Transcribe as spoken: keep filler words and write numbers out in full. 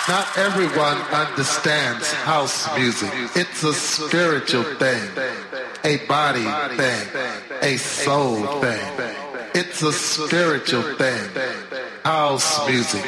Not everyone understands house music. It's a spiritual thing, a body thing, a soul thing. It's a spiritual thing. House music.